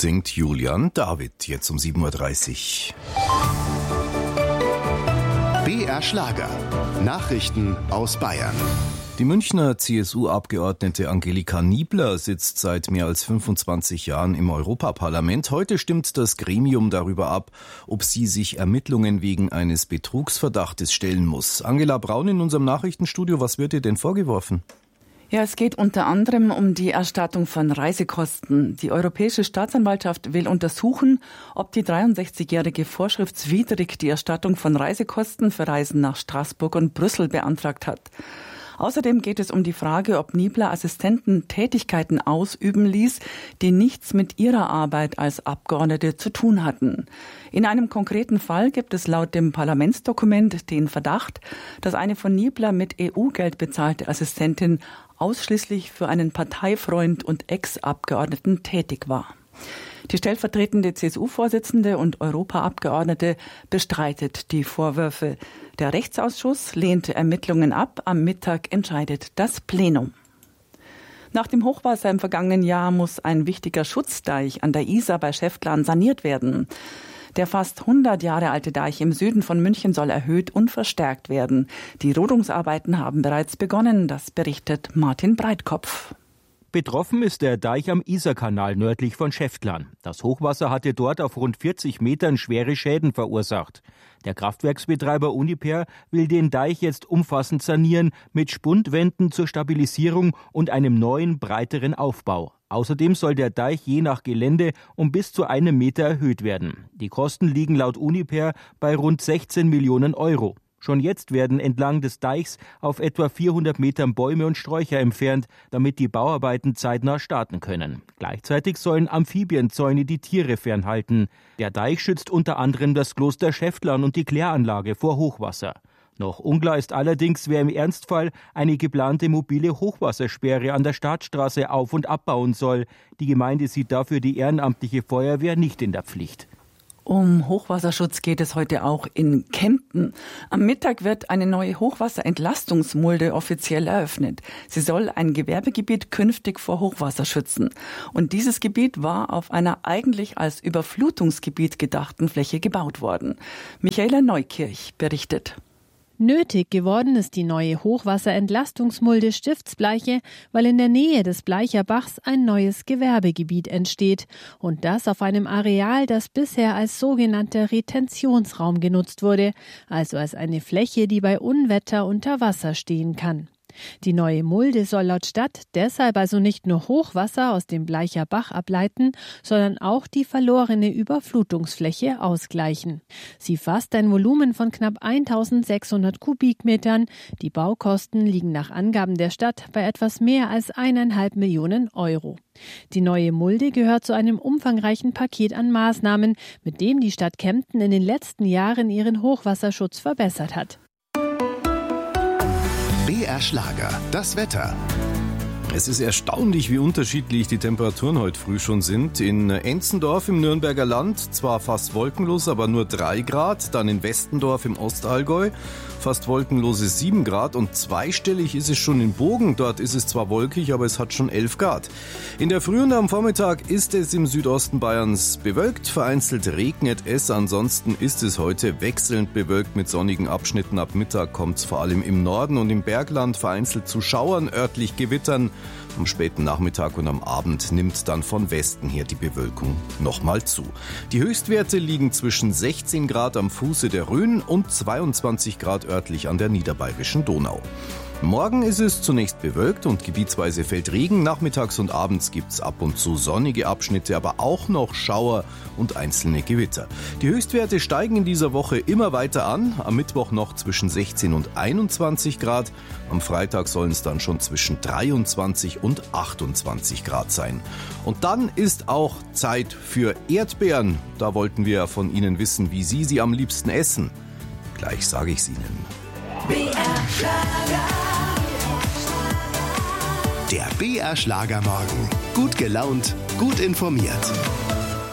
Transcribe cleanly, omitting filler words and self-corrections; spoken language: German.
singt Julian David, jetzt um 7.30 Uhr. BR Schlager. Nachrichten aus Bayern. Die Münchner CSU-Abgeordnete Angelika Niebler sitzt seit mehr als 25 Jahren im Europaparlament. Heute stimmt das Gremium darüber ab, ob sie sich Ermittlungen wegen eines Betrugsverdachtes stellen muss. Angela Braun in unserem Nachrichtenstudio, was wird ihr denn vorgeworfen? Ja, es geht unter anderem um die Erstattung von Reisekosten. Die Europäische Staatsanwaltschaft will untersuchen, ob die 63-Jährige vorschriftswidrig die Erstattung von Reisekosten für Reisen nach Straßburg und Brüssel beantragt hat. Außerdem geht es um die Frage, ob Niebler Assistenten Tätigkeiten ausüben ließ, die nichts mit ihrer Arbeit als Abgeordnete zu tun hatten. In einem konkreten Fall gibt es laut dem Parlamentsdokument den Verdacht, dass eine von Niebler mit EU-Geld bezahlte Assistentin ausschließlich für einen Parteifreund und Ex-Abgeordneten tätig war. Die stellvertretende CSU-Vorsitzende und Europaabgeordnete bestreitet die Vorwürfe. Der Rechtsausschuss lehnte Ermittlungen ab. Am Mittag entscheidet das Plenum. Nach dem Hochwasser im vergangenen Jahr muss ein wichtiger Schutzdeich an der Isar bei Schäftlarn saniert werden. Der fast 100 Jahre alte Deich im Süden von München soll erhöht und verstärkt werden. Die Rodungsarbeiten haben bereits begonnen, das berichtet Martin Breitkopf. Betroffen ist der Deich am Isarkanal nördlich von Schäftlarn. Das Hochwasser hatte dort auf rund 40 Metern schwere Schäden verursacht. Der Kraftwerksbetreiber Uniper will den Deich jetzt umfassend sanieren mit Spundwänden zur Stabilisierung und einem neuen, breiteren Aufbau. Außerdem soll der Deich je nach Gelände um bis zu 1 Meter erhöht werden. Die Kosten liegen laut Uniper bei rund 16 Millionen Euro. Schon jetzt werden entlang des Deichs auf etwa 400 Metern Bäume und Sträucher entfernt, damit die Bauarbeiten zeitnah starten können. Gleichzeitig sollen Amphibienzäune die Tiere fernhalten. Der Deich schützt unter anderem das Kloster Schäftlarn und die Kläranlage vor Hochwasser. Noch unklar ist allerdings, wer im Ernstfall eine geplante mobile Hochwassersperre an der Staatsstraße auf- und abbauen soll. Die Gemeinde sieht dafür die ehrenamtliche Feuerwehr nicht in der Pflicht. Um Hochwasserschutz geht es heute auch in Kempten. Am Mittag wird eine neue Hochwasserentlastungsmulde offiziell eröffnet. Sie soll ein Gewerbegebiet künftig vor Hochwasser schützen. Und dieses Gebiet war auf einer eigentlich als Überflutungsgebiet gedachten Fläche gebaut worden. Michaela Neukirch berichtet. Nötig geworden ist die neue Hochwasserentlastungsmulde Stiftsbleiche, weil in der Nähe des Bleicher Bachs ein neues Gewerbegebiet entsteht. Und das auf einem Areal, das bisher als sogenannter Retentionsraum genutzt wurde, also als eine Fläche, die bei Unwetter unter Wasser stehen kann. Die neue Mulde soll laut Stadt deshalb also nicht nur Hochwasser aus dem Bleicher Bach ableiten, sondern auch die verlorene Überflutungsfläche ausgleichen. Sie fasst ein Volumen von knapp 1600 Kubikmetern. Die Baukosten liegen nach Angaben der Stadt bei etwas mehr als 1,5 Millionen Euro. Die neue Mulde gehört zu einem umfangreichen Paket an Maßnahmen, mit dem die Stadt Kempten in den letzten Jahren ihren Hochwasserschutz verbessert hat. BR Schlager, das Wetter. Es ist erstaunlich, wie unterschiedlich die Temperaturen heute früh schon sind. In Enzendorf im Nürnberger Land zwar fast wolkenlos, aber nur 3 Grad. Dann in Westendorf im Ostallgäu fast wolkenlose 7 Grad. Und zweistellig ist es schon in Bogen. Dort ist es zwar wolkig, aber es hat schon 11 Grad. In der Früh und am Vormittag ist es im Südosten Bayerns bewölkt. Vereinzelt regnet es. Ansonsten ist es heute wechselnd bewölkt mit sonnigen Abschnitten. Ab Mittag kommt es vor allem im Norden und im Bergland vereinzelt zu Schauern, örtlich Gewittern. Am späten Nachmittag und am Abend nimmt dann von Westen her die Bewölkung nochmal zu. Die Höchstwerte liegen zwischen 16 Grad am Fuße der Rhön und 22 Grad örtlich an der niederbayerischen Donau. Morgen ist es zunächst bewölkt und gebietsweise fällt Regen. Nachmittags und abends gibt's ab und zu sonnige Abschnitte, aber auch noch Schauer und einzelne Gewitter. Die Höchstwerte steigen in dieser Woche immer weiter an. Am Mittwoch noch zwischen 16 und 21 Grad. Am Freitag sollen es dann schon zwischen 23 und 28 Grad sein. Und dann ist auch Zeit für Erdbeeren. Da wollten wir von Ihnen wissen, wie Sie am liebsten essen. Gleich sage ich es Ihnen. BR Schlager. Der BR Schlagermorgen. Gut gelaunt, gut informiert.